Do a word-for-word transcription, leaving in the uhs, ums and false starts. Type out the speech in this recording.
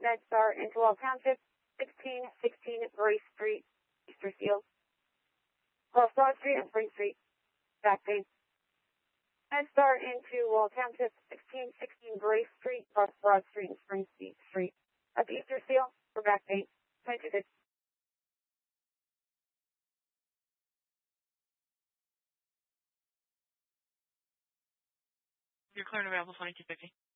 MedStar into Wall Township, sixteen sixteen Grace Street, Easterfield. Cross Broad Street and Spring Street, back pain. MedStar into Wall Township, sixteen sixteen Grace Street, cross Broad Street and Spring Street. At the Easterfield for back pain. twenty-two fifty. You're clear and available twenty-two fifty.